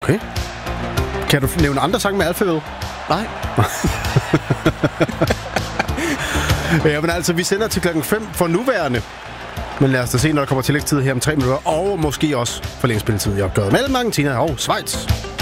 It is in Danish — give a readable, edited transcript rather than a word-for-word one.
Okay. Kan du nævne andre sange med alfabet? Nej. Ja, men altså, vi sender til klokken 5 for nuværende. Men lad os da se, når der kommer tillægstid her om 3 minutter. Og måske også forlængspilletid i opgøret mellem Argentina og Schweiz.